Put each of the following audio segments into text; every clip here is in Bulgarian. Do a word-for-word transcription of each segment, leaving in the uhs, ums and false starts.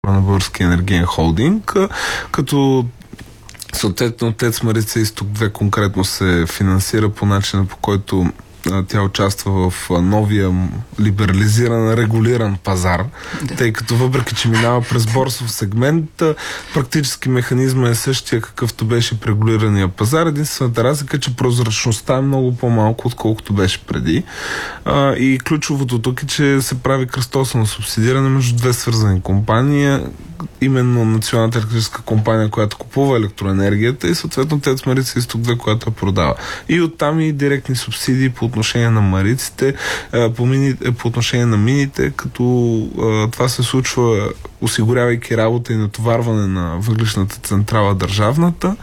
на Българския енергиен холдинг, като съответно ТЕЦ Марица изток две конкретно се финансира по начина, по който тя участва в новия либерализиран, регулиран пазар, да. Тъй като въпреки, че минава през борсов сегмент, практически механизма е същия, какъвто беше при регулирания пазар. Единствената разлика е, че прозрачността е много по-малко, отколкото беше преди. А, и ключовото тук е, че се прави кръстосано субсидиране между две свързани компании, именно Националната електрическа компания, която купува електроенергията, и съответно ТЕЦ Марица изток две, която я продава. И оттам и директни субсидии по отношение на мариците, по, мини, по отношение на мините, като това се случва, осигурявайки работа и натоварване на въглищната централа държавната,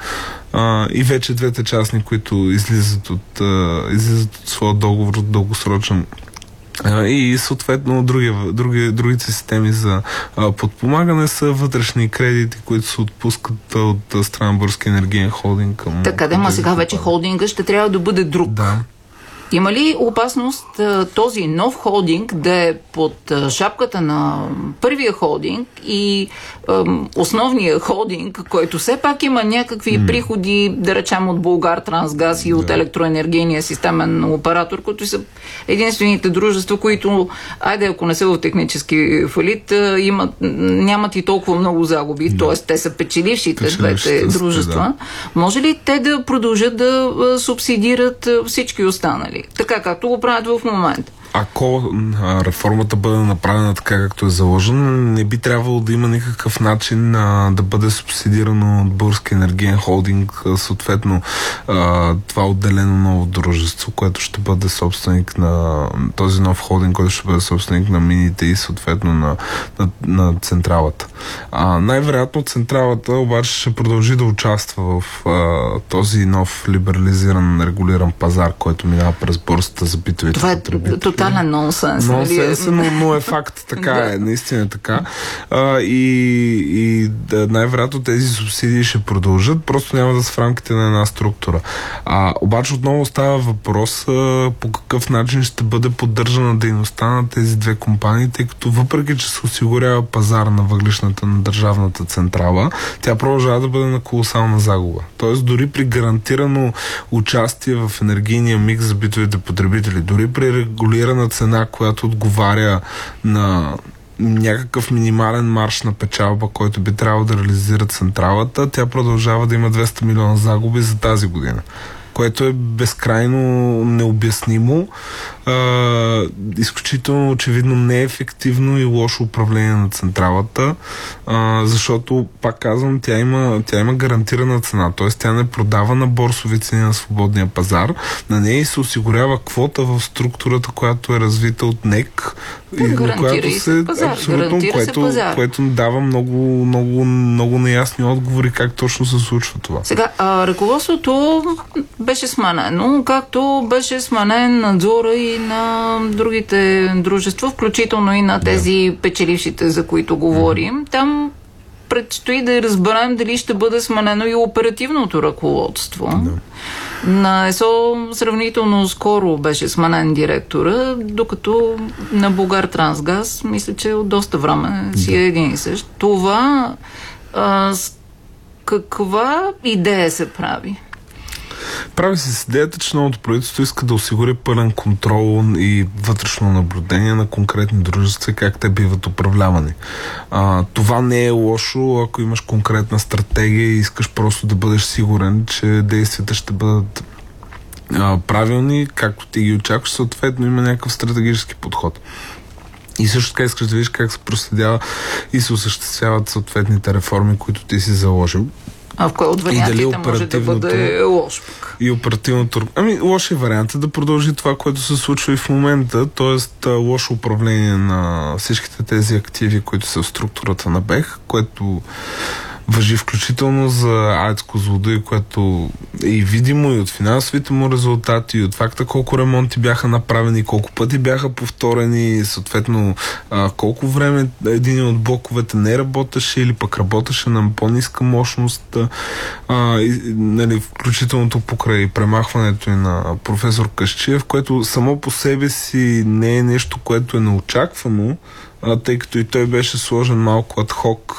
и вече двете частни, които излизат от, излизат от своя договор от дългосрочен и съответно други, други, другите системи за а, подпомагане са вътрешни кредити, които се отпускат от страна Българския енергиен холдинг към... Така, да, ма сега вече холдинга ще трябва да бъде друг. Да. Има ли опасност този нов холдинг да е под шапката на първия холдинг и ем, основния холдинг, който все пак има някакви mm. приходи, да речем от Булгартрансгаз и да. От електроенергийния системен оператор, които са единствените дружества, които, айде ако не са в технически фалит, имат, нямат и толкова много загуби, да. Т.е. те са печелившите двете дружества. Да. Може ли те да продължат да субсидират всички останали? Така както го правят в момента. Ако а, реформата бъде направена така, както е заложено, не би трябвало да има никакъв начин а, да бъде субсидирано от Българския енергиен холдинг, а, съответно а, това отделено ново дружество, което ще бъде собственик на този нов холдинг, който ще бъде собственик на мините и съответно на, на, на централата. А, най-вероятно централата обаче ще продължи да участва в а, този нов либерализиран, регулиран пазар, който минава през борсата за битовите потребители. Тотален нонсенс. Нонсенс, но, но е факт. Така да. Е, наистина е така. А, и и да, най-вероятно тези субсидии ще продължат, просто няма да са в рамките на една структура. А, обаче отново става въпрос а, по какъв начин ще бъде поддържана дейността на тези две компании, тъй като въпреки, че се осигурява пазар на въглишната на държавната централа, тя продължава да бъде на колосална загуба. Тоест, дори при гарантирано участие в енергийния микс за битовите потребители, дори при регулиране на цена, която отговаря на някакъв минимален марш на печалба, който би трябвало да реализира централата, тя продължава да има двеста милиона загуби за тази година, което е безкрайно необяснимо, а, изключително очевидно неефективно и лошо управление на централата, а, защото, пак казвам, тя има, тя има гарантирана цена, т.е. тя не продава на борсови цени на свободния пазар, на нея се осигурява квота в структурата, която е развита от НЕК, и на която се, пазар. абсолютно, което, което дава много, много, много неясни отговори как точно се случва това. Сега, а, ръководството беше сменено, както беше сменен надзора и на другите дружества, включително и на тези yeah. печелившите, за които говорим. Mm-hmm. Там предстои да разберем дали ще бъде сменено и оперативното ръководство. Yeah. На ЕСО сравнително скоро беше сменен директора, докато на Булгартрансгаз мисля, че от доста време си е един и същ. Това а, с каква идея се прави? Прави се с идеята, че новото правителство иска да осигури пълен контрол и вътрешно наблюдение на конкретни дружества и как те биват управлявани. А, това не е лошо, ако имаш конкретна стратегия и искаш просто да бъдеш сигурен, че действията ще бъдат а, правилни, както ти ги очакваш, съответно има някакъв стратегически подход. И също така искаш да видиш как се проследява и се осъществяват съответните реформи, които ти си заложил. А в кой от вариантите може да бъде лош пък? И оперативното... Ами, лош е вариант да продължи това, което се случва и в момента, т.е. лошо управление на всичките тези активи, които са в структурата на БЕХ, което важи включително за АЕЦ Козлодуй, което е и видимо и от финансовите му резултати, и от факта колко ремонти бяха направени, колко пъти бяха повторени, съответно а, колко време един от блоковете не работеше или пък работеше на по-ниска мощност, а, и, нали, включително покрай премахването и на професор Касчиев, което само по себе си не е нещо, което е неочаквано, а, тъй като и той беше сложен малко адхок